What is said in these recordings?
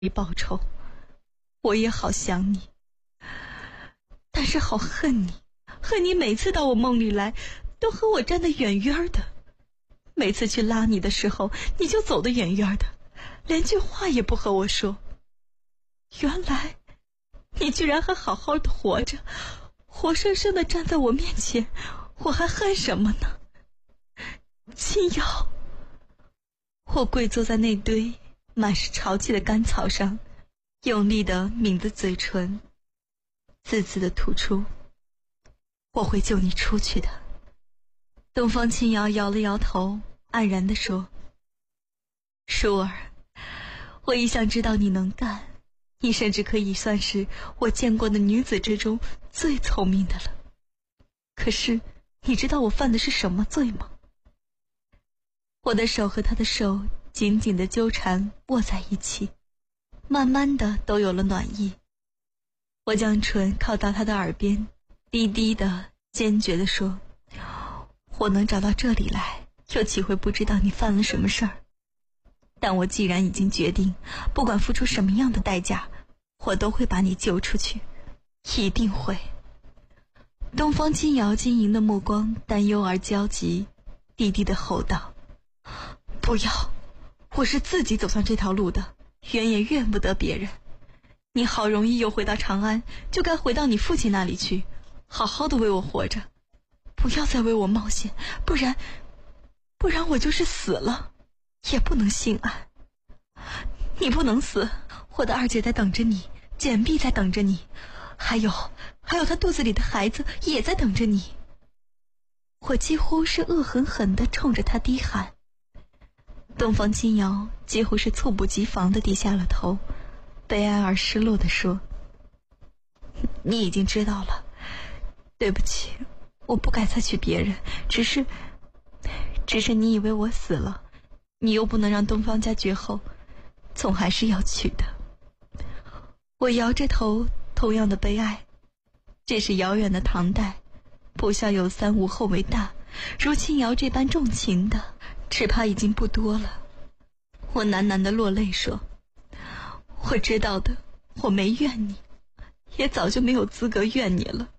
你报仇，我也好想你，但是好恨你，恨你每次到我梦里来都和我站得远远的，每次去拉你的时候你就走得远远的，连句话也不和我说。原来你居然还好好的活着，活生生的站在我面前，我还恨什么呢？青瑶，我跪坐在那堆满是潮气的干草上，用力的抿着嘴唇，字字的吐出，我会救你出去的。东方青瑶摇了摇头，黯然地说，舒儿，我一向知道你能干，你甚至可以算是我见过的女子之中最聪明的了。可是你知道我犯的是什么罪吗？我的手和他的手紧紧地纠缠握在一起，慢慢的都有了暖意。我将唇靠到他的耳边，低低的坚决地说，我能找到这里来，又岂会不知道你犯了什么事儿？但我既然已经决定，不管付出什么样的代价，我都会把你救出去，一定会。东方金瑶晶莹的目光担忧而焦急，低低的吼道，不要，我是自己走上这条路的，怨也怨不得别人。你好容易又回到长安，就该回到你父亲那里去，好好的为我活着，不要再为我冒险，不然我就是死了也不能心安。你不能死，我的二姐在等着你，简碧在等着你，还有她肚子里的孩子也在等着你。我几乎是恶狠狠地冲着他低喊。东方青瑶几乎是猝不及防地低下了头，悲哀而失落地说，你已经知道了，对不起，我不该再娶别人，只是你以为我死了，你又不能让东方家绝后，总还是要娶的。我摇着头，同样的悲哀。这是遥远的唐代，不孝有三，无后为大，如青瑶这般重情的只怕已经不多了。我喃喃地落泪说，我知道的，我没怨你，也早就没有资格怨你了。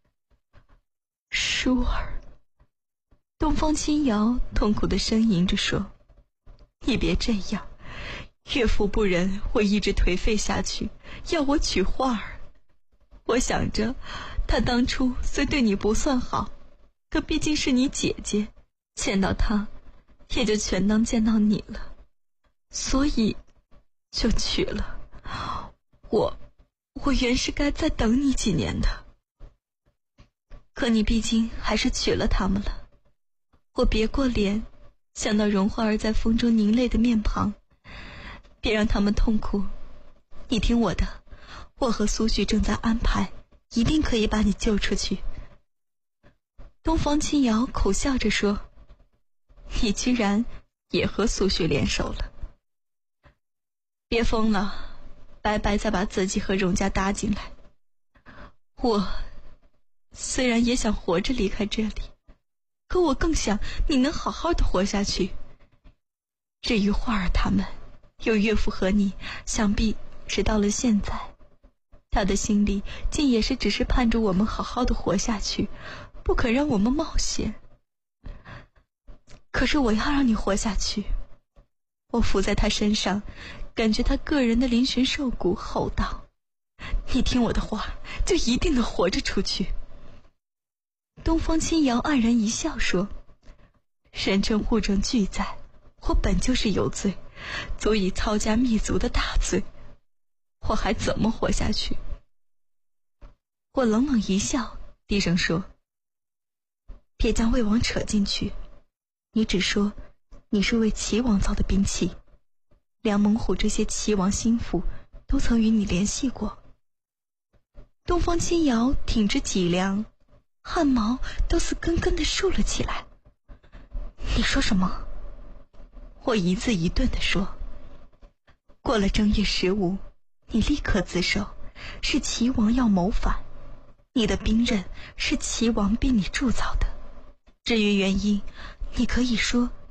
舒儿，东方青瑶痛苦地呻吟着说，你别这样，岳父不忍我一直颓废下去，要我娶花儿。我想着他当初虽对你不算好，可毕竟是你姐姐，见到他也就全当见到你了，所以就娶了。我原是该再等你几年的，可你毕竟还是娶了他们了。我别过脸，想到荣花儿在风中凝泪的面庞，别让他们痛苦。你听我的，我和苏旭正在安排，一定可以把你救出去。东方青瑶苦笑着说，你居然也和苏旭联手了。别疯了，白白再把自己和荣家搭进来。我虽然也想活着离开这里，可我更想你能好好的活下去。至于花儿他们，有岳父和你，想必直到了现在，他的心里竟也是只是盼着我们好好的活下去，不可让我们冒险。可是我要让你活下去。我伏在他身上，感觉他个人的嶙峋瘦骨，吼道，你听我的话，就一定能活着出去。东方青瑶黯然一笑说，人证物证俱在，我本就是有罪，足以操家灭族的大罪，我还怎么活下去？我冷冷一笑，低声说，别将魏王扯进去，你只说你是为齐王造的兵器，梁猛虎这些齐王心腹都曾与你联系过。东方青瑶挺直脊梁，汗毛都似根根地竖了起来。你说什么？我一字一顿地说，过了正月15，你立刻自首，是齐王要谋反，你的兵刃是齐王逼你铸造的。至于原因，你可以说